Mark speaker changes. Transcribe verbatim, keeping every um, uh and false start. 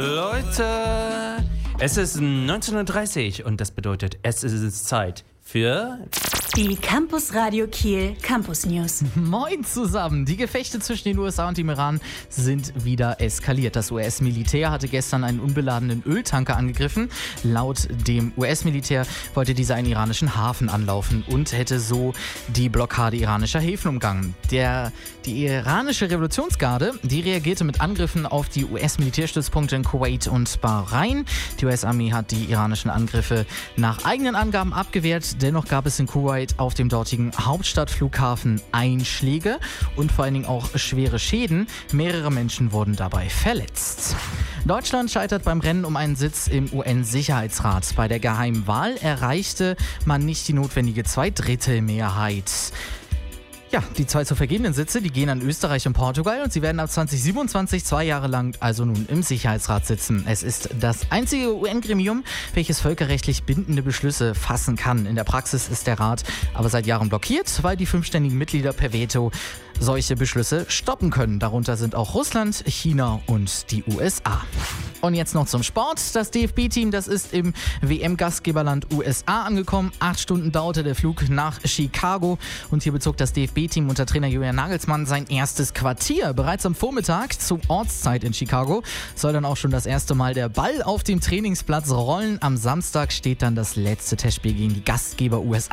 Speaker 1: Leute, es ist neunzehn Uhr dreißig und das bedeutet, es ist Zeit für
Speaker 2: die Campus Radio Kiel Campus News.
Speaker 3: Moin zusammen! Die Gefechte zwischen den U S A und dem Iran sind wieder eskaliert. Das U S-Militär hatte gestern einen unbeladenen Öltanker angegriffen. Laut dem U S-Militär wollte dieser einen iranischen Hafen anlaufen und hätte so die Blockade iranischer Häfen umgangen. Der, die iranische Revolutionsgarde, die reagierte mit Angriffen auf die U S-Militärstützpunkte in Kuwait und Bahrain. Die U S-Armee hat die iranischen Angriffe nach eigenen Angaben abgewehrt. Dennoch gab es in Kuwait auf dem dortigen Hauptstadtflughafen Einschläge und vor allen Dingen auch schwere Schäden. Mehrere Menschen wurden dabei verletzt. Deutschland scheitert beim Rennen um einen Sitz im U N-Sicherheitsrat. Bei der geheimen Wahl erreichte man nicht die notwendige Zweidrittelmehrheit. Ja, die zwei zu vergebenen Sitze, die gehen an Österreich und Portugal und sie werden ab zwanzig siebenundzwanzig zwei Jahre lang also nun im Sicherheitsrat sitzen. Es ist das einzige U N-Gremium, welches völkerrechtlich bindende Beschlüsse fassen kann. In der Praxis ist der Rat aber seit Jahren blockiert, weil die fünfständigen Mitglieder per Veto solche Beschlüsse stoppen können. Darunter sind auch Russland, China und die U S A. Und jetzt noch zum Sport. Das D F B-Team, das ist im W M-Gastgeberland U S A angekommen. Acht Stunden dauerte der Flug nach Chicago und hier bezog das D F B-Team unter Trainer Julian Nagelsmann sein erstes Quartier. Bereits am Vormittag zur Ortszeit in Chicago soll dann auch schon das erste Mal der Ball auf dem Trainingsplatz rollen. Am Samstag steht dann das letzte Testspiel gegen die Gastgeber U S A.